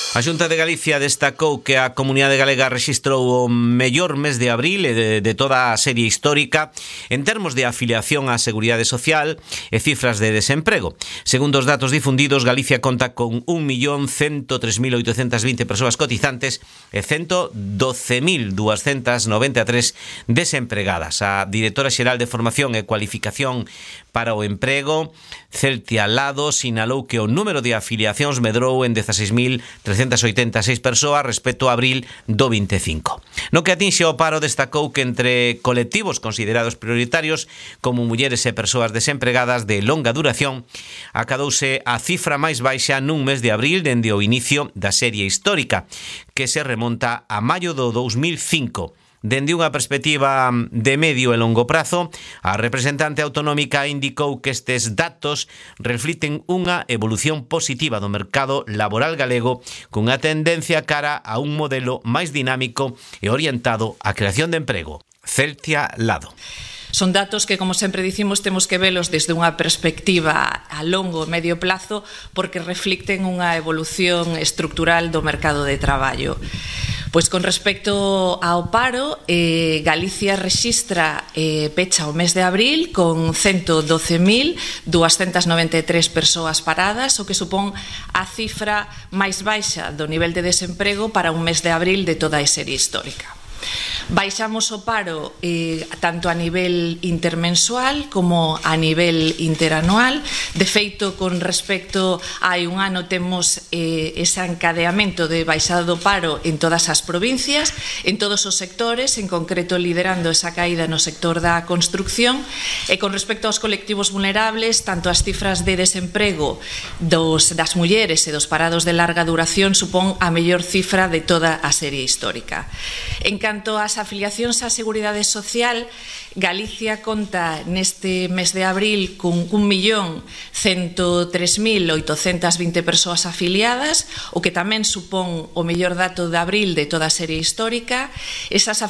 A Xunta de Galicia destacou que a comunidade galega rexistrou o mellor mes de abril de toda a serie histórica en termos de afiliación á Seguridade Social e cifras de desemprego. Segundo os datos difundidos, Galicia conta con 1.103.820 persoas cotizantes e 112.293 desempregadas. A directora xeral de Formación e Cualificación para o Emprego, Celtia Lado, sinalou que o número de afiliacións medrou en 16.386 persoas respecto a abril do 25. No que atinxe ao paro, destacou que entre colectivos considerados prioritarios como mulleres e persoas desempregadas de longa duración, acadouse a cifra máis baixa nun mes de abril dende o inicio da serie histórica, que se remonta a maio do 2005. Dende unha perspectiva de medio e longo prazo, a representante autonómica indicou que estes datos reflicten unha evolución positiva do mercado laboral galego cunha tendencia cara a un modelo máis dinámico e orientado á creación de emprego. Celtia Lado. Son datos que, como sempre dicimos, temos que velos desde unha perspectiva a longo e medio plazo porque reflicten unha evolución estructural do mercado de traballo. Pois con respecto ao paro, Galicia rexistra pecha o mes de abril con 112.293 persoas paradas, o que supón a cifra máis baixa do nivel de desemprego para un mes de abril de toda a serie histórica. Baixamos o paro tanto a nivel intermensual como a nivel interanual. De feito, con respecto a hai un ano, temos ese encadeamento de baixada do paro en todas as provincias, en todos os sectores, en concreto liderando esa caída no sector da construcción. E con respecto aos colectivos vulnerables, tanto as cifras de desemprego das mulleres e dos parados de larga duración supón a mellor cifra de toda a serie histórica. En canto ás afiliacións á Seguridade Social, Galicia conta neste mes de abril con 1.103.820 persoas afiliadas, o que tamén supón o mellor dato de abril de toda a serie histórica. Esas